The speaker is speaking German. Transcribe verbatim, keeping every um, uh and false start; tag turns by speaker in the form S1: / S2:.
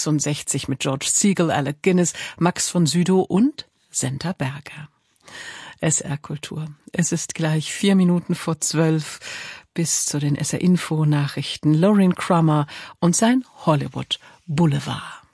S1: sechsundsechzig mit George Segal, Alec Guinness, Max von Sydow und Senta Berger. S R Kultur. Es ist gleich vier Minuten vor zwölf bis zu den S R Info Nachrichten. Lauren Crummer und sein Hollywood Boulevard.